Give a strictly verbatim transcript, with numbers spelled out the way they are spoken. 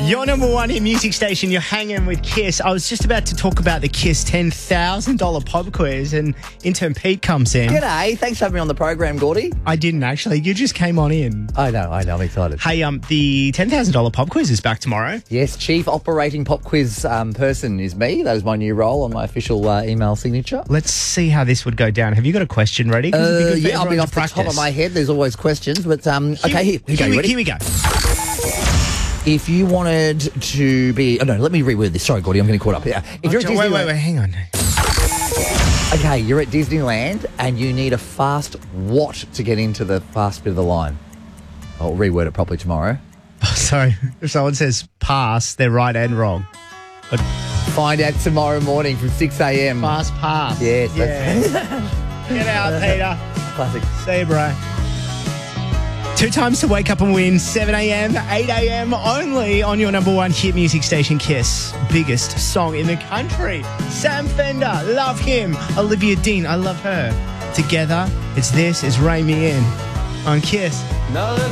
Your number one hit music station, you're hanging with Kiss. I was just about to talk about the Kiss ten thousand dollars pub quiz, and intern Pete comes in. G'day, thanks for having me on the program, Gordy. I didn't actually. You just came on in. I know, I know, I'm excited. Hey, um, the ten thousand dollars pub quiz is back tomorrow. Yes, Chief Operating Pop Quiz um, person is me. That is my new role on my official uh, email signature. Let's see how this would go down. Have you got a question ready? 'Cause it'd be Uh, good for yeah, I'll be everyone off to the top of practice. my head. There's always questions, but um, okay, here, here, Here, we go. You we, ready? here we go. If you wanted to be... Oh, no, let me reword this. Sorry, Gordy, I'm getting caught up here. If you're at wait, wait, Disneyland- wait, hang on. Okay, you're at Disneyland and you need a fast what to get into the fast bit of the line? I'll reword it properly tomorrow. Oh, sorry. If someone says pass, they're right and wrong. But Find out tomorrow morning from six a.m. fast pass. Yes, that's Yeah. Get out, Peter. classic. See you, bro. Two times to wake up and win, seven a.m., eight a.m., only on your number one hit music station, Kiss. Biggest song in the country. Sam Fender, love him. Olivia Dean, I love her. Together, it's This Is Ray Me In on Kiss. Now that